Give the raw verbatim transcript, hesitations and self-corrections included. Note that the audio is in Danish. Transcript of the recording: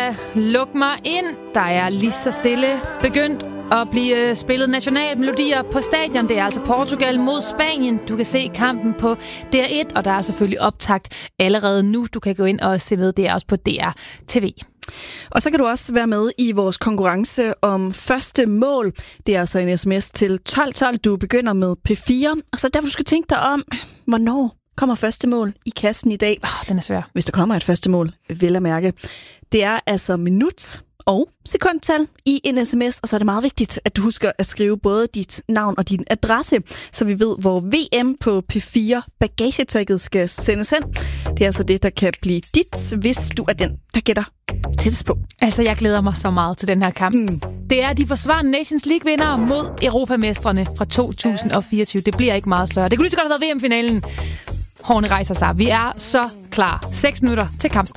Afrika, luk mig ind. Der er lige så stille begyndt at blive spillet nationalmelodier på stadion. Det er altså Portugal mod Spanien. Du kan se kampen på D R et, og der er selvfølgelig optakt allerede nu. Du kan gå ind og se med. Det er også på D R T V. Og så kan du også være med i vores konkurrence om første mål. Det er altså en sms til tolv tolv. Du begynder med P fire, og så derfor du skal tænke dig om, hvornår kommer første mål i kassen i dag. Oh, den er svær. Hvis der kommer et første mål, vel at mærke. Det er altså minut og sekundtal i en sms, og så er det meget vigtigt, at du husker at skrive både dit navn og din adresse, så vi ved, hvor V M på P fire bagagetagget skal sendes hen. Det er altså det, der kan blive dit, hvis du er den, der gætter tættest på. Altså, jeg glæder mig så meget til den her kamp. Mm. Det er de forsvarende Nations League-vindere mod Europamestrene fra to tusind og fireogtyve. Det bliver ikke meget større. Det kunne lige så godt have været V M-finalen. Hårene rejser sig. Vi er så klar. seks minutter til kampstart.